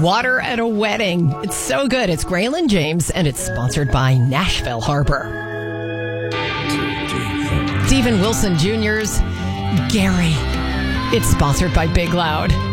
Water at a Wedding. It's so good. It's Graylin James, and it's sponsored by Nashville Harbor. Steven Wilson Jr.'s Gary. It's sponsored by Big Loud.